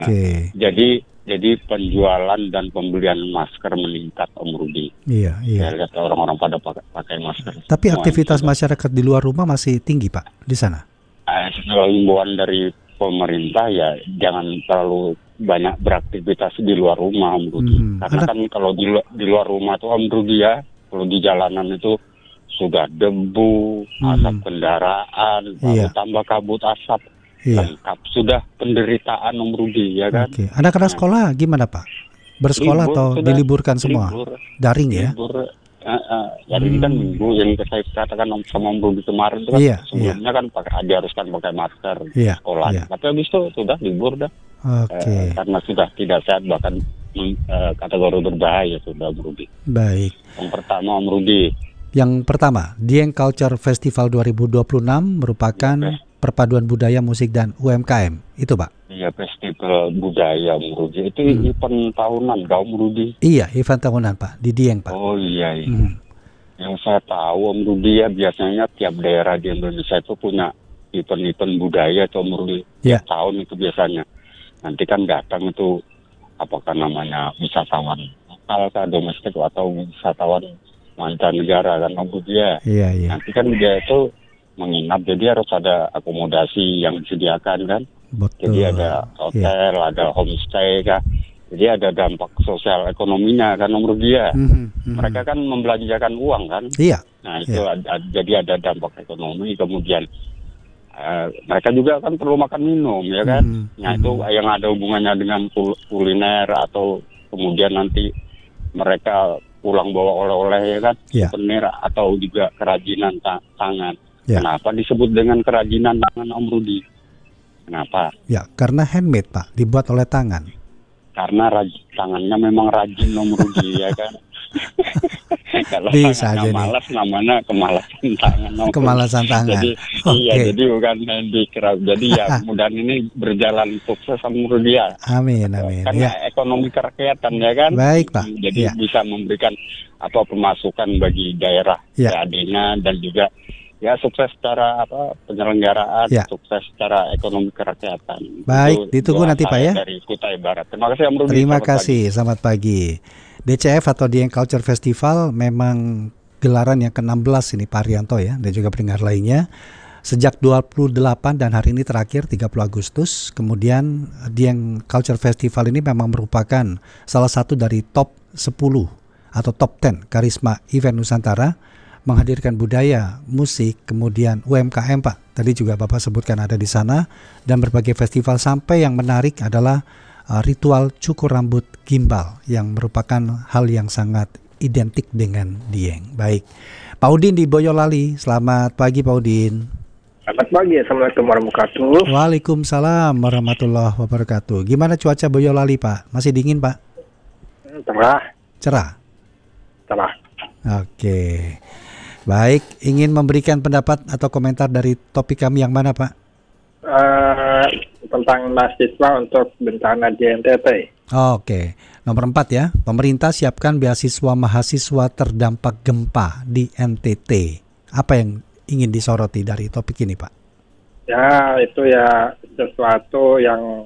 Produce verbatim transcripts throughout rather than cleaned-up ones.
Okay. Nah, jadi jadi penjualan dan pembelian masker meningkat, Om Rudi. Iya, iya. Saya lihat orang-orang pada pakai, pakai masker. Tapi Semua aktivitas sudah. masyarakat di luar rumah masih tinggi, Pak, di sana? Eh, Kalau himbauan dari pemerintah ya jangan terlalu banyak beraktivitas di luar rumah, Om Rudi. Hmm, Karena ada- kan kalau di, lu- di luar rumah tuh, Om Rudi ya, kalau di jalanan itu sudah debu, asap Hmm. kendaraan, lalu Iya. tambah kabut asap. Iya. Lengkap sudah penderitaan, Om Rudi, ya kan? Oke. Anak-anak Nah. sekolah gimana, Pak? Bersekolah Libur, atau sudah. diliburkan semua? Libur. Daring ya? Libur. Uh, uh, jadi ini kan Hmm. minggu yang saya katakan sama Om Rudi kemarin itu kan Iya, sebelumnya kan pakai diharuskan pakai masker Iya, sekolah. iya. Tapi habis itu sudah libur dah. Oke. Eh, karena sudah tidak sehat bahkan mm, eh, kategori berbahaya sudah, Om Rudi. Baik. Yang pertama, Om Rudi, Yang pertama, Dieng Culture Festival dua ribu dua puluh enam merupakan Iya, perpaduan budaya, musik, dan U M K M. Itu, Pak? ya festival budaya, Om Rudi. Itu Hmm. event tahunan, kau Om Rudi? Iya, event tahunan, Pak. Di Dieng, Pak. Oh iya, iya. Hmm. Yang saya tahu, Om Rudi, ya biasanya tiap daerah di Indonesia itu punya event-event budaya, Om Rudi. Ya. Tiap tahun itu biasanya. Nanti kan datang itu, apakah namanya wisatawan lokal, kah, domestik, atau wisatawan mancanegara, kan Om Rudi ya. Iya, iya. Nanti kan dia itu menginap, jadi harus ada akomodasi yang disediakan kan. Betul. Jadi ada hotel, Iya. ada homestay kan. Jadi ada dampak sosial ekonominya kan, Om Rudi ya. Mhm, mhm. Mereka kan membelanjakan uang kan. Iya. Nah itu Iya. ada, jadi ada dampak ekonomi. Kemudian eh, mereka juga kan perlu makan minum ya kan. Mhm, Nah mhm. itu yang ada hubungannya dengan kul- kuliner atau kemudian nanti mereka pulang bawa oleh-oleh ya kan, Iya. souvenir atau juga kerajinan ta- tangan. Ya. Kenapa disebut dengan kerajinan tangan, Om Rudi? Kenapa? Ya, karena handmade, Pak, dibuat oleh tangan. Karena raj- tangannya memang rajin, Om Rudi ya kan. Kalau Bisa aja tangannya nih. malas namanya kemalasan tangan, Om. Kemalasan tangan. Jadi iya, Oke. jadi bukan handicraft. Jadi ya mudah ini berjalan sukses, Om Rudi ya. Amin, amin. Karena Ya. ekonomi kerakyatan ya kan. Baik, Pak. Jadi Ya. bisa memberikan apa pemasukan bagi daerah Ya. P A D-nya dan juga ya sukses secara apa penyelenggaraan, Ya. sukses secara ekonomi kerakyatan. Baik, Itu ditunggu doa nanti, Pak, saya ya. Dari Kutai Barat. Terima kasih, Om Rudi. Terima Selamat pagi. kasih, selamat pagi. D C F atau Dieng Culture Festival memang gelaran yang ke enam belas ini, Pak Arianto ya, dan juga pendengar lainnya. Sejak dua puluh delapan dan hari ini terakhir tiga puluh Agustus. Kemudian Dieng Culture Festival ini memang merupakan salah satu dari top sepuluh atau top sepuluh karisma event Nusantara, menghadirkan budaya, musik, kemudian U M K M, Pak. Tadi juga Bapak sebutkan ada di sana, dan berbagai festival, sampai yang menarik adalah uh, ritual cukur rambut gimbal yang merupakan hal yang sangat identik dengan Dieng. Baik, Pak Udin di Boyolali, selamat pagi Pak Udin. Selamat pagi, Assalamualaikum warahmatullahi wabarakatuh. Waalaikumsalam warahmatullahi wabarakatuh. Gimana cuaca Boyolali, Pak? Masih dingin, Pak? Cerah, Cerah? cerah. Oke. Baik, ingin memberikan pendapat atau komentar dari topik kami yang mana, Pak? Eh, tentang mahasiswa untuk bencana di N T T. Oke, nomor empat ya. Pemerintah siapkan beasiswa mahasiswa terdampak gempa di N T T. Apa yang ingin disoroti dari topik ini, Pak? Ya, itu ya sesuatu yang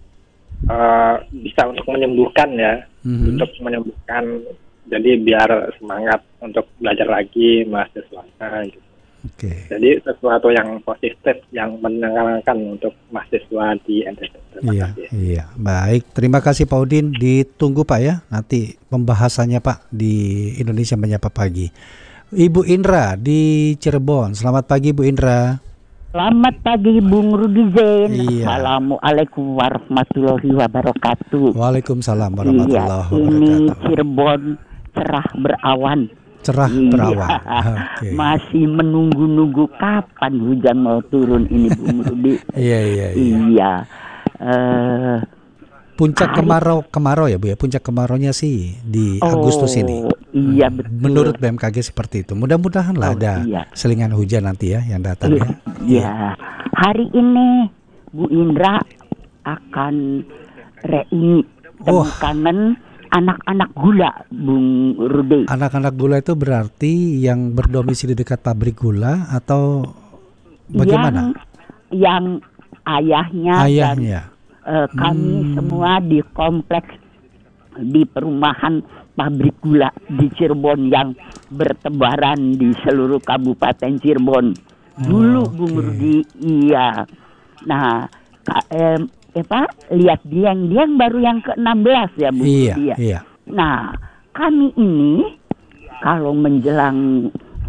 eh, bisa untuk menyembuhkan ya, Mhm. untuk menyembuhkan. Jadi biar semangat untuk belajar lagi mahasiswanya gitu. Oke. Jadi sesuatu yang positif, yang menyenangkan untuk mahasiswa di N T T. Terima Iya, kasih. iya. Baik, terima kasih Pak Udin. Ditunggu Pak ya, nanti pembahasannya Pak di Indonesia Menyapa Pagi. Ibu Indra di Cirebon. Selamat pagi Bu Indra. Selamat pagi Bung Rudi Zain. Iya. Assalamualaikum warahmatullahi wabarakatuh. Waalaikumsalam warahmatullahi Iya, ini wabarakatuh. Cirebon cerah berawan. Cerah Iya. berawan. Oke. Masih menunggu-nunggu kapan hujan mau turun ini Bung Rudi. Iya, iya, iya. Iya. Eh, Puncak hari- kemarau kemarau ya Bu ya. Puncak kemaraunya sih di oh, Agustus ini. Iya Hmm, betul. Menurut B M K G seperti itu. Mudah-mudahan lah Oh, ada iya. selingan hujan nanti ya yang datang ya. Iya. Hari ini Bu Indra akan reuni Oh. temukanan anak-anak gula Bung Rudi. Anak-anak gula itu berarti yang berdomisili dekat pabrik gula atau bagaimana? Yang, yang ayahnya, Ayahnya. dan uh, kami Hmm. semua di kompleks di perumahan pabrik gula di Cirebon yang bertebaran di seluruh Kabupaten Cirebon. Dulu Oke. Bung Rudi, iya. Nah, ka, eh, apa? Lihat dieng-dieng baru yang ke enam belas ya Bung Iya, Rudi ya. iya. Nah, kami ini kalau menjelang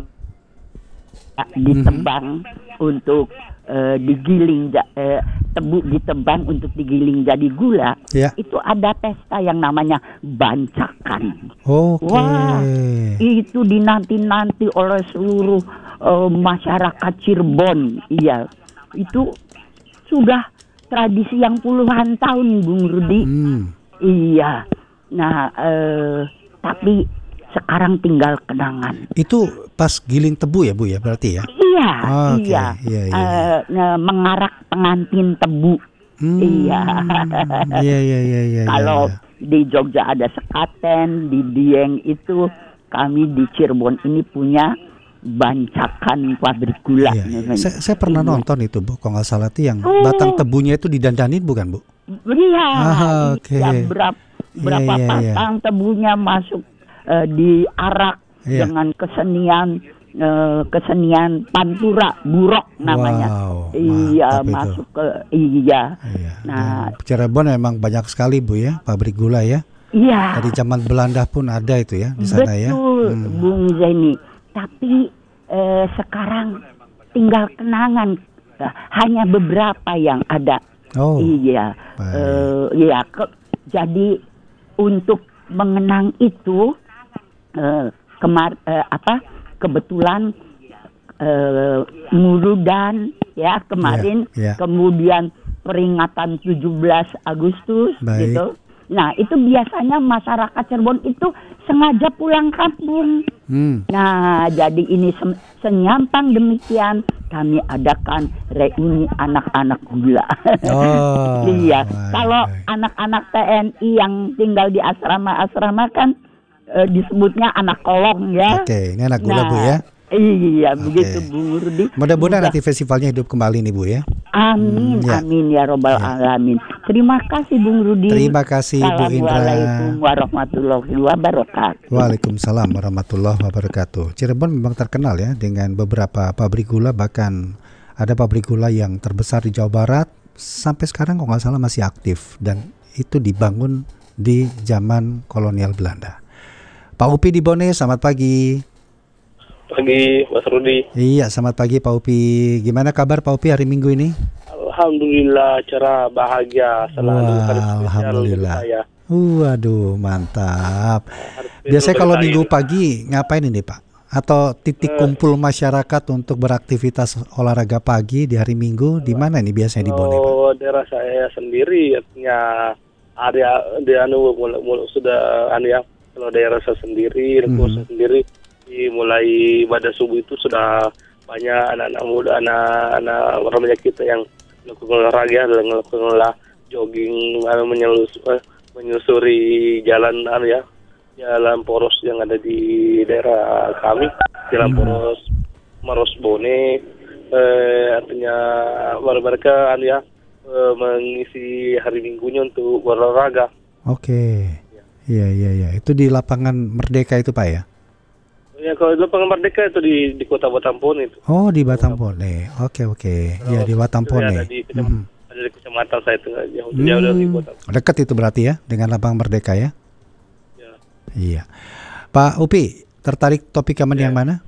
ditebang untuk eh, digiling ja- eh, tebu ditebang untuk digiling jadi gula, Ya. itu ada pesta yang namanya bancakan. Oke. Wah, itu dinanti-nanti oleh seluruh eh, masyarakat Cirebon. Iya, itu sudah tradisi yang puluhan tahun, Bung Rudi. Hmm. Iya. Nah, eh, tapi sekarang tinggal kenangan. Itu pas giling tebu ya Bu ya berarti ya? Iya, Oke, iya. iya, iya, Eh, nah, mengarak pengantin tebu. Hmm. Iya. Iya, iya, iya, iya. Kalau iya. di Jogja ada sekaten, di Dieng itu kami di Cirebon ini punya bancakan pabrik gula. Iya, iya. Saya, saya pernah Iya. nonton itu Bu, kalau nggak salah itu yang Oh. batang tebunya itu didandanin bukan Bu? Iya, Ah, oke. iya, berapa berapa Iya, iya, iya. batang tebunya masuk eh, diarak Iya. dengan kesenian eh, kesenian pantura burok namanya. Wow, Iya, mantap itu. masuk ke iya. Iya. Nah, Dan Cirebon memang banyak sekali Bu ya pabrik gula ya. iya. Dari zaman Belanda pun ada itu ya di sana ya. Betul, Hmm. Bung Zaini. Tapi eh, sekarang tinggal kenangan, eh, hanya beberapa yang ada. Oh. Iya, baik. eh, iya. Ke- jadi untuk mengenang itu eh, kemar eh, apa kebetulan eh, Murudan ya kemarin, Iya, iya. kemudian peringatan tujuh belas Agustus Baik. gitu. Nah, itu biasanya masyarakat Cirebon itu sengaja pulang kampung. Hmm. Nah, jadi ini sem- senyampang demikian kami adakan reuni anak-anak gula. Oh, Iya, baik, kalau baik. anak-anak T N I yang tinggal di asrama-asrama kan eh, disebutnya anak kolong ya. Oke, ini anak gula Nah, Bu ya. Iya, Oke. begitu Bung Rudi. Mudah-mudahan Mudah- nanti festivalnya hidup kembali nih Bu ya. Amin, Hmm, ya. amin ya robbal Ya. alamin. Terima kasih Bung Rudi. Terima kasih Bu Indra. Assalamualaikum warahmatullahi wabarakatuh. Waalaikumsalam warahmatullahi wabarakatuh. Cirebon memang terkenal ya dengan beberapa pabrik gula, bahkan ada pabrik gula yang terbesar di Jawa Barat sampai sekarang kalau nggak salah masih aktif dan itu dibangun di zaman kolonial Belanda. Pak Upi di Bone, selamat pagi. Pagi, Mas Rudi. Iya, selamat pagi Pak Upi. Gimana kabar Pak Upi hari Minggu ini? Alhamdulillah, cerah, bahagia, selalu Wah, hari spesial alhamdulillah. untuk saya. Waduh, mantap. Hari spesial Biasanya kalau bagi minggu saya. pagi ngapain ini Pak? Atau titik Eh. kumpul masyarakat untuk beraktivitas olahraga pagi di hari Minggu di mana ini biasanya di Bone Pak? Oh, daerah saya sendiri, artinya area di anu mul- mul- sudah anu ya, kalau daerah saya sendiri, Mhm. lingkungan saya sendiri, di mulai pada subuh itu sudah banyak anak-anak muda, anak-anak remaja kita yang melakukan olahraga, melakukan olah jogging, anu, menyelus, eh, menyusuri jalan anu ya, jalan poros yang ada di daerah kami, jalan Hmm. poros Maros Bone, eh, artinya mereka anu ya, eh, mengisi hari minggunya untuk berolahraga. Oke. Iya, iya, iya. Itu di lapangan Merdeka itu Pak ya? Ya kalau di lapangan Merdeka itu di di kota Batampone itu. Oh, di Batampone. Oke, oke. Iya, di Itu Batampone. ada di kecam- Mhm. ada di kecamatan saya itu jauh jauh dari Hmm, kota. dekat itu berarti ya dengan lapangan Merdeka ya? Ya. Iya. Pak Upi, tertarik topik yang Ya. yang mana?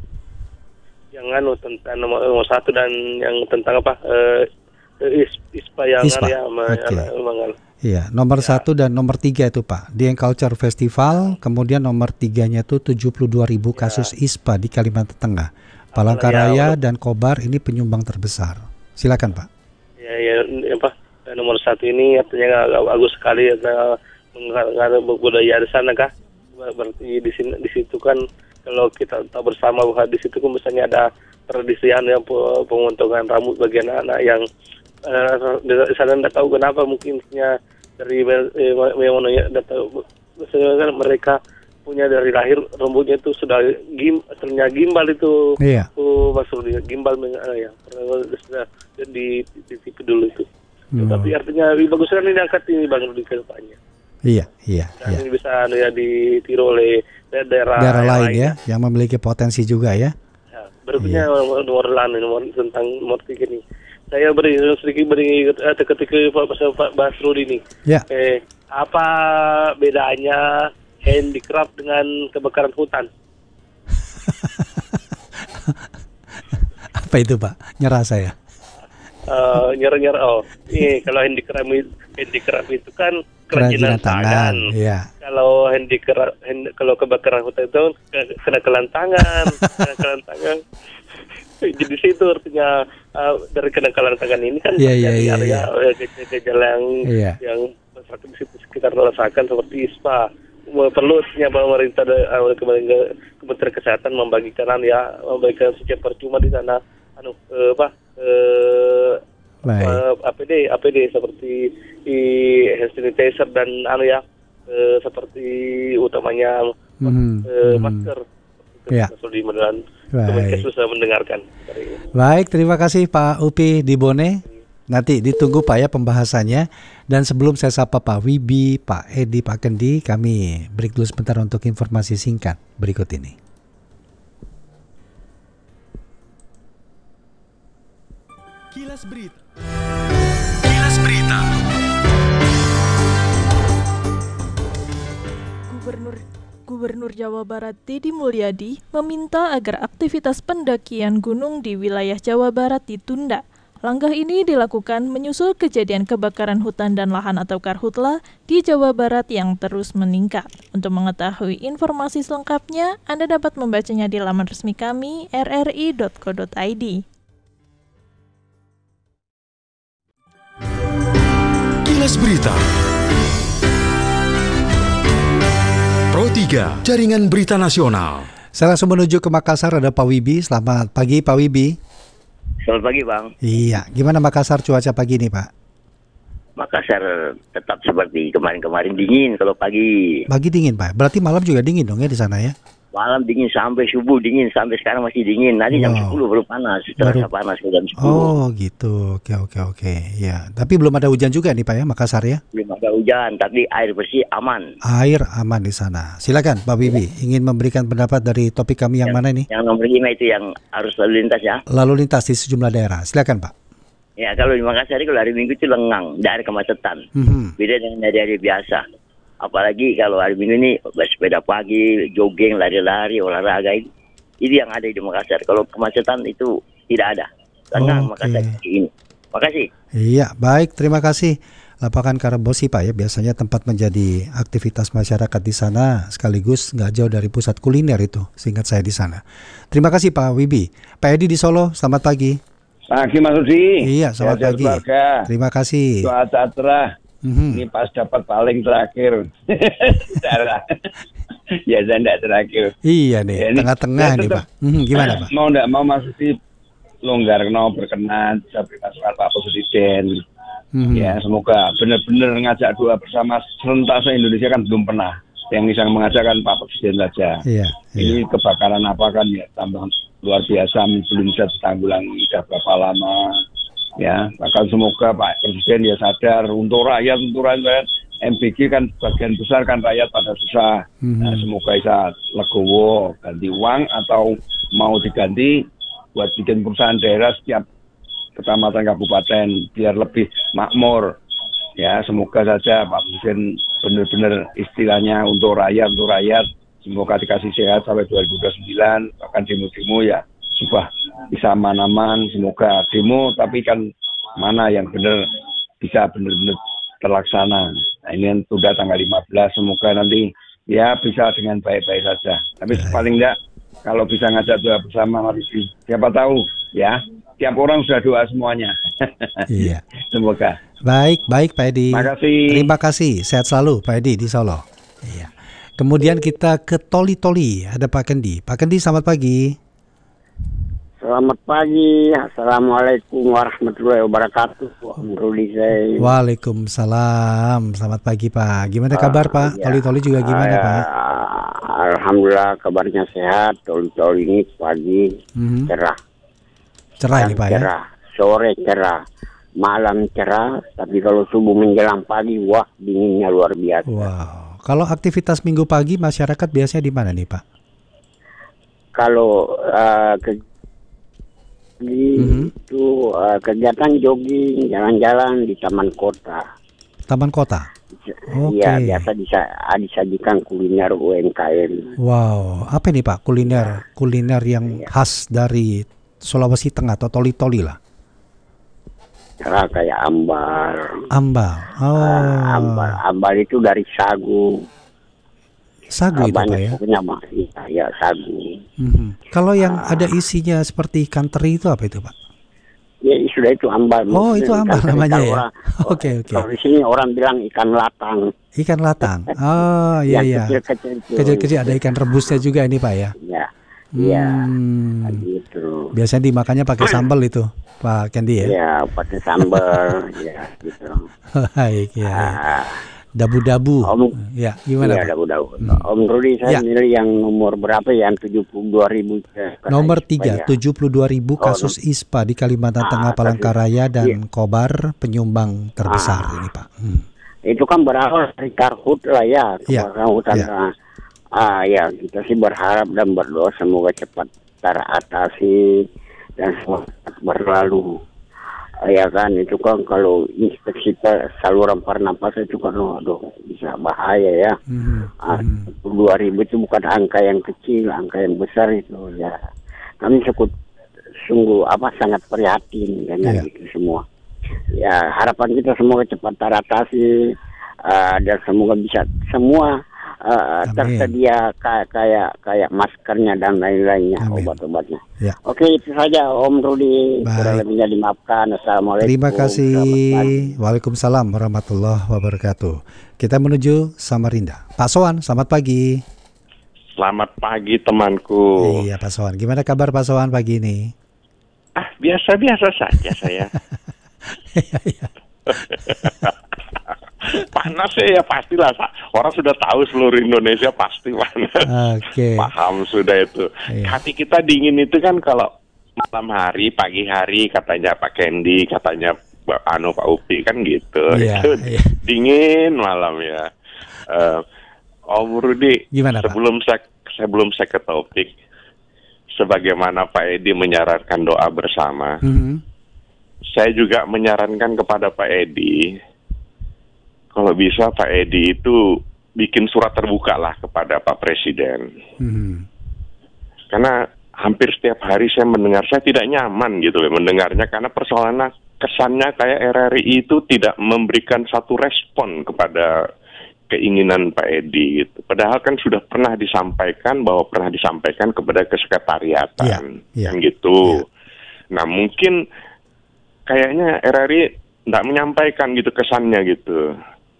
Yang anu tentang nomor, nomor satu dan yang tentang apa? Eh, eh, is, ispa yang Ispa, anu ya, ma- oke. anu- anu- Iya, nomor satu dan nomor tiga itu Pak. Dieng Culture Festival, kemudian nomor tiganya itu tujuh puluh dua ribu kasus ISPA di Kalimantan Tengah. Palangkaraya dan Kobar ini penyumbang terbesar. Silakan Pak. Ya, ya, ini apa? eh, Nomor satu ini artinya agak bagus sekali ada mengenai budaya di sana kah? Berarti di sini di situ kan kalau kita tahu bersama bahwa di situ kan misalnya ada tradisi anu yang pe- pemotongan rambut bagi anak-anak yang eh, di sana tidak tahu kenapa mungkinnya dari eh, memang ya tidak tahu misalnya kan mereka punya dari lahir rambutnya itu sudah gim ternyata gimbal itu. Iya. Oh, Mas Rudi, gimbal men- ah, ya. Pernah sudah di, di T V dulu itu. Hmm. Tapi artinya lebih bagus kan ini angkat ini Bang Rudi ke depannya. Iya, iya, Dan iya. ini bisa anu ya ditiru oleh daerah, Daerah yang lain ya, yang memiliki potensi juga ya. Ya, berikutnya nomor nomor lain nomor tentang nomor tiga ini. Saya beri sedikit beri eh, ketika Pak Pak Basrul ini. Ya. Eh, apa bedanya handicraft dengan kebakaran hutan? Apa itu Pak? Nyerah saya. Uh, nyerah-nyerah oh, ini kalau handicraft itu, handicraft itu kan kerajinan tangan. Iya. Kalau handicraft hand, kalau kebakaran hutan itu ke- kena kelantangan, kena kelantangan. Jadi situ artinya uh, dari kenakalan tangan ini kan Iya, iya, iya, area iya. gejala yang Iya. yang masyarakat di situ sekitar merasakan seperti ispa. Perlu pemerintah uh, Kementerian Kesehatan membagikan ya membagikan secara percuma di sana anu uh, apa uh, uh, A P D A P D seperti di hand sanitizer dan anu ya uh, seperti utamanya Hmm, uh, hmm. masker. Ya. Dan Baik. susah mendengarkan. Baik, terima kasih Pak Upi di Bone. Nanti ditunggu Pak ya pembahasannya. Dan sebelum saya sapa Pak Wibi, Pak Edi, Pak Kendi, kami break dulu sebentar untuk informasi singkat berikut ini. Kilas Berita. Kilas Berita. Gubernur Gubernur Jawa Barat Deddy Mulyadi meminta agar aktivitas pendakian gunung di wilayah Jawa Barat ditunda. Langkah ini dilakukan menyusul kejadian kebakaran hutan dan lahan atau karhutla di Jawa Barat yang terus meningkat. Untuk mengetahui informasi selengkapnya, Anda dapat membacanya di laman resmi kami r r i dot co dot i d. Kilas Berita. Pro tiga, Jaringan Berita Nasional. Saya langsung menuju ke Makassar, ada Pak Wibi. Selamat pagi Pak Wibi. Selamat pagi Bang. Iya, gimana Makassar cuaca pagi ini Pak? Makassar tetap seperti kemarin-kemarin dingin kalau pagi. Pagi dingin Pak, berarti malam juga dingin dong ya di sana ya? Malam dingin sampai subuh dingin, sampai sekarang masih dingin. Nanti Wow. jam sepuluh baru panas, terasa Baru- panas ke jam sepuluh. Oh gitu, oke oke oke. Ya, tapi belum ada hujan juga nih Pak ya Makassar ya? Belum ada hujan, tapi air bersih aman. Air aman di sana. Silakan Pak Bibi, ingin memberikan pendapat dari topik kami yang, mana ini? Yang nomor lima itu yang harus lalu lintas ya. Lalu lintas di sejumlah daerah. Silakan Pak. Ya kalau di Makassar kalau hari Minggu itu lengang, tidak ada kemacetan. Mhm. Beda dengan hari-hari biasa. Apalagi kalau hari Minggu ini bersepeda pagi, jogging, lari-lari, olahraga ini. Itu yang ada di Makassar. Kalau kemacetan itu tidak ada. Lengang Oke. Makassar ini. Makasih. Iya, baik. Terima kasih. Lapangan Karebosi Pak ya, biasanya tempat menjadi aktivitas masyarakat di sana, sekaligus nggak jauh dari pusat kuliner itu, seingat saya di sana. Terima kasih Pak Wibi. Pak Edi di Solo, selamat pagi. Pagi Mas Rudi. Iya, selamat Sehat-sehat pagi. keluarga. Terima kasih. Cuaca cerah. Mhm. Ini pas dapat paling terakhir. Darah. Ya saya tidak terakhir. Iya nih, Ya, ini tengah-tengah saya nih tetap- Pak. Mhm, gimana Pak? Mau tidak mau Mas Rudi longgar no berkenan saya masukan Pak Presiden. Mhm. Ya semoga benar-benar ngajak doa bersama serentak se-Indonesia kan belum pernah. Yang bisa mengajak kan Pak Presiden saja. Iya, iya. Ini kebakaran apa kan ya tambah luar biasa belum bisa ditanggulangi sudah berapa lama. Ya, bahkan semoga Pak Presiden ya sadar untuk rakyat, untuk rakyat M B G kan bagian besar kan rakyat pada susah. Mhm. Nah, semoga bisa legowo ganti uang atau mau diganti buat bikin perusahaan daerah setiap kecamatan kabupaten biar lebih makmur. Ya, semoga saja Pak Presiden benar-benar istilahnya untuk rakyat, untuk rakyat. Semoga dikasih sehat sampai dua ribu dua puluh sembilan, bahkan demo-demo ya supaya bisa aman-aman. Semoga demo, tapi kan mana yang benar bisa benar-benar terlaksana. Nah ini yang sudah tanggal lima belas, semoga nanti ya bisa dengan baik-baik saja. Tapi paling enggak kalau bisa ngajak doa bersama, mari siapa tahu ya. Tiap orang sudah doa semuanya. Iya. Semoga. Baik, baik Pak Edi. Terima kasih. Terima kasih. Sehat selalu Pak Edi di Solo. Iya. Kemudian kita ke Toli-Toli, ada Pak Kendi. Pak Kendi, selamat pagi. Selamat pagi. Assalamualaikum warahmatullahi wabarakatuh. Om Rudi saya. Waalaikumsalam. Selamat pagi Pak. Gimana kabar Pak? ya. Toli-Toli juga gimana Ah, Pak? ya, Alhamdulillah kabarnya sehat. Toli-toli ini pagi Mhm. cerah. Cerah ini Siang Pak ya? cerah. Sore cerah. malam cerah, tapi kalau subuh menjelang pagi, wah dinginnya luar biasa. Wow. Kalau aktivitas minggu pagi masyarakat biasanya di mana nih Pak? Kalau uh, ke Mhm. itu uh, kegiatan jogging, jalan-jalan di taman kota. Taman kota. Oke. Iya, biasa bisa disajikan kuliner U M K M. Wow, apa nih Pak kuliner kuliner yang khas dari Sulawesi Tengah atau toli-toli lah? Cara kayak ambal. Ambal. Oh. Uh, ambal, ambal itu dari sagu. Sagu Uh, itu Pak banyak ya? pokoknya mah, iya, ya sagu. Mhm. Kalau yang ada isinya seperti ikan teri itu apa itu Pak? Ya sudah itu ambal. Oh, Maksudnya itu ikan ambal teri. namanya Kalau ya? orang- Oke, oke. Kalau di sini orang bilang ikan latang. Ikan latang. Oh, iya Yang iya. kecil-kecil itu. Kecil-kecil ada ikan rebusnya juga ini Pak ya? Ya, iya, Hmm. gitu. Biasanya dimakannya pakai sambal itu, Pak Kendi ya? Ya, pakai sambal, ya gitu. Baik ya. Ah, Dabu-dabu. Om, Ya, gimana iya, Pak? dabu-dabu. Om Rudi, saya Ya. milih yang nomor berapa ya? Yang tujuh puluh dua ribu. Nomor tiga, tujuh puluh dua ribu Oh, kasus I S P A di Kalimantan Ah, Tengah, kasus- Palangkaraya, dan iya. Kobar penyumbang terbesar Ah. ini Pak. Hmm. Itu kan berawal dari karhut lah ya, Iya, kebakaran hutan. iya. Nah, ah ya, kita sih berharap dan berdoa semoga cepat teratasi dan semoga cepat berlalu. Ah, ya kan, itu kan kalau inspeksi per- saluran pernapasan itu kan, aduh, bisa bahaya ya. Hmm. Ah, dua ribu itu bukan angka yang kecil, angka yang besar itu ya. Kami cukup sungguh apa sangat prihatin dengan Iya. itu semua. Ya, harapan kita semoga cepat teratasi uh, dan semoga bisa semua uh, Amin. tersedia kayak kayak kayak maskernya dan lain-lainnya, Amin. obat-obatnya. Ya. Oke, itu saja Om Rudi. Baik. Kurang lebihnya dimaafkan. Assalamualaikum. Terima Selamat pagi. kasih. Waalaikumsalam warahmatullahi wabarakatuh. Kita menuju Samarinda. Pak Sowan, selamat pagi. Selamat pagi temanku. Iya Pak Sowan. Gimana kabar Pak Sowan pagi ini? Ah, biasa-biasa saja saya. Panas ya, ya pastilah. Orang sudah tahu seluruh Indonesia pasti panas. Oke. Paham sudah itu. Iya. Hati kita dingin itu kan kalau malam hari, pagi hari katanya Pak Kendi, katanya Pak Anu, Pak Upi kan gitu. Iya, Itu iya. dingin malam ya. Eh, Om Rudi, Gimana, Pak? sebelum saya sebelum saya ke topik, sebagaimana Pak Edi menyarankan doa bersama, Mhm. saya juga menyarankan kepada Pak Edi, kalau bisa Pak Edi itu bikin surat terbuka lah kepada Pak Presiden. Mhm. Karena hampir setiap hari saya mendengar, saya tidak nyaman gitu loh mendengarnya, karena persoalannya kesannya kayak R R I itu tidak memberikan satu respon kepada keinginan Pak Edi gitu. Padahal kan sudah pernah disampaikan bahwa pernah disampaikan kepada kesekretariatan, Iya, iya, kan gitu. Nah mungkin kayaknya R R I tidak menyampaikan gitu kesannya gitu.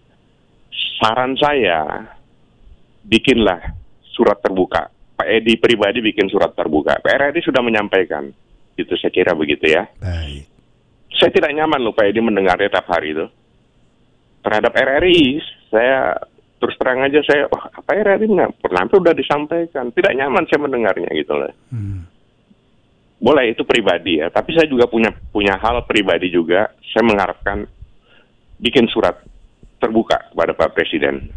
Saran saya, bikinlah surat terbuka. Pak Edi pribadi bikin surat terbuka. Pak R R I sudah menyampaikan, gitu saya kira begitu ya. Baik. Saya tidak nyaman loh Pak Edi mendengarnya tiap hari itu. Terhadap R R I, saya terus terang aja saya, wah apa R R I nggak pernah sudah disampaikan. Tidak nyaman saya mendengarnya gitu loh. Hmm. Boleh itu pribadi ya, tapi saya juga punya punya hal pribadi juga. Saya mengharapkan bikin surat terbuka kepada Pak Presiden.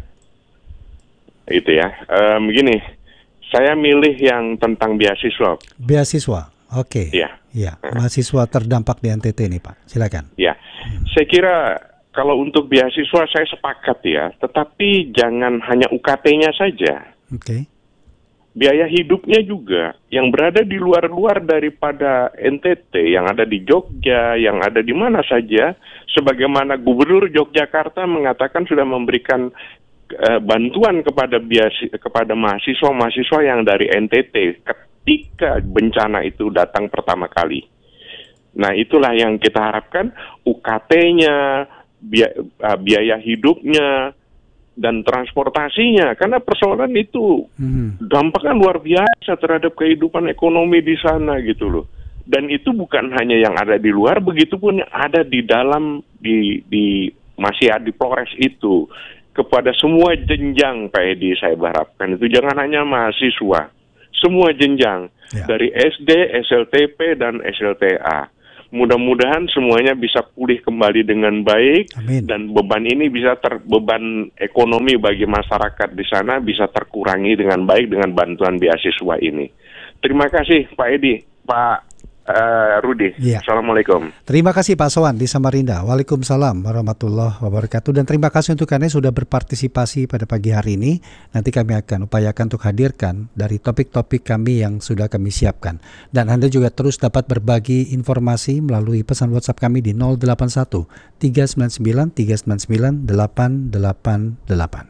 Itu ya. Ehm, begini, saya milih yang tentang beasiswa. Beasiswa. Oke. Iya. Iya, mahasiswa terdampak di N T T nih Pak. Silakan. Ya, saya kira kalau untuk beasiswa saya sepakat ya, tetapi jangan hanya U K T-nya saja. Oke. Biaya hidupnya juga yang berada di luar-luar daripada N T T, yang ada di Jogja, yang ada di mana saja, sebagaimana Gubernur Yogyakarta mengatakan sudah memberikan uh, bantuan kepada biasi, kepada mahasiswa-mahasiswa yang dari N T T ketika bencana itu datang pertama kali. Nah, itulah yang kita harapkan, U K T-nya, biaya, uh, biaya hidupnya, dan transportasinya, karena persoalan itu Mhm. dampaknya luar biasa terhadap kehidupan ekonomi di sana gitu loh. Dan itu bukan hanya yang ada di luar, begitupun yang ada di dalam di di masih ada di Polres itu. Kepada semua jenjang Pak Edi saya harapkan itu jangan hanya mahasiswa, semua jenjang Ya. dari S D, S L T P dan S L T A. Mudah-mudahan semuanya bisa pulih kembali dengan baik. Amin. Dan beban ini bisa ter, beban ekonomi bagi masyarakat di sana bisa terkurangi dengan baik dengan bantuan beasiswa ini. Terima kasih Pak Edi, Pak Uh, Rudi. Ya. Assalamualaikum. Terima kasih Pak Sowan di Samarinda. Waalaikumsalam warahmatullahi wabarakatuh. Dan terima kasih untuk Anda sudah berpartisipasi pada pagi hari ini. Nanti kami akan upayakan untuk hadirkan dari topik-topik kami yang sudah kami siapkan. Dan Anda juga terus dapat berbagi informasi melalui pesan WhatsApp kami di nol delapan satu tiga sembilan sembilan tiga sembilan sembilan delapan delapan delapan.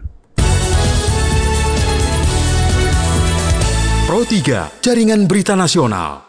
Pro tiga, Jaringan Berita Nasional.